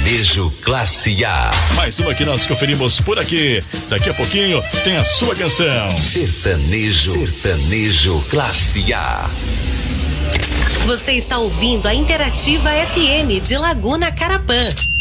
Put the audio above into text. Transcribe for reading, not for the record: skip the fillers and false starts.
Sertanejo Classe A. Mais uma que nós conferimos por aqui. Daqui a pouquinho tem a sua canção. Sertanejo Classe A. Você está ouvindo a Interativa FM de Laguna Carapã.